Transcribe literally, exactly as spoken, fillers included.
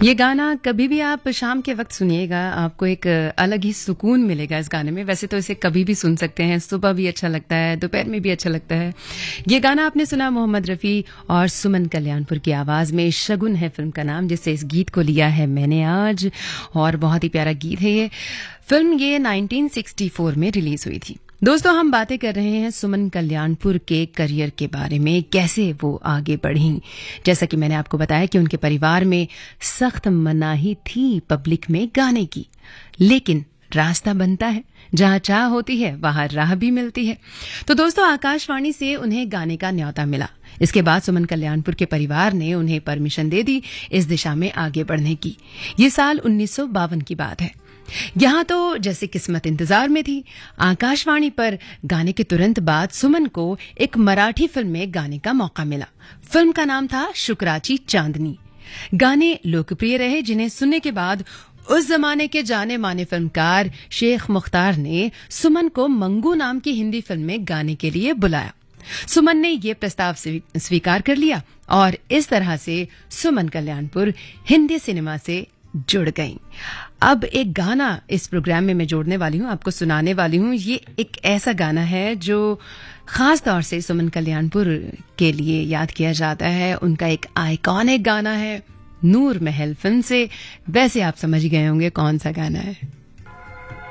ये गाना कभी भी आप शाम के वक्त सुनिएगा, आपको एक अलग ही सुकून मिलेगा इस गाने में। वैसे तो इसे कभी भी सुन सकते हैं, सुबह भी अच्छा लगता है, दोपहर में भी अच्छा लगता है। ये गाना आपने सुना मोहम्मद रफ़ी और सुमन कल्याणपुर की आवाज में। शगुन है फिल्म का नाम, जिससे इस गीत को लिया है मैंने आज, और बहुत ही प्यारा गीत है ये। फिल्म ये नाइनटीन सिक्सटी फोर में रिलीज हुई थी। दोस्तों, हम बातें कर रहे हैं सुमन कल्याणपुर के करियर के बारे में, कैसे वो आगे बढ़ी। जैसा कि मैंने आपको बताया कि उनके परिवार में सख्त मनाही थी पब्लिक में गाने की, लेकिन रास्ता बनता है, जहां चाह होती है वहां राह भी मिलती है। तो दोस्तों, आकाशवाणी से उन्हें गाने का न्योता मिला। इसके बाद सुमन कल्याणपुर के परिवार ने उन्हें परमिशन दे दी इस दिशा में आगे बढ़ने की। ये साल उन्नीस सौ बावन की बात है। यहां तो जैसे किस्मत इंतजार में थी, आकाशवाणी पर गाने के तुरंत बाद सुमन को एक मराठी फिल्म में गाने का मौका मिला। फिल्म का नाम था शुक्राची चांदनी। गाने लोकप्रिय रहे, जिन्हें सुनने के बाद उस जमाने के जाने माने फिल्मकार शेख मुख्तार ने सुमन को मंगू नाम की हिंदी फिल्म में गाने के लिए बुलाया। सुमन ने यह प्रस्ताव स्वीकार कर लिया और इस तरह से सुमन कल्याणपुर हिंदी सिनेमा से जुड़ गईं। अब एक गाना इस प्रोग्राम में मैं जोड़ने वाली हूं, आपको सुनाने वाली हूं। ये एक ऐसा गाना है जो खास तौर से सुमन कल्याणपुर के लिए याद किया जाता है। उनका एक आइकॉनिक गाना है, नूर महल फिल्म से। वैसे आप समझ गए होंगे कौन सा गाना है।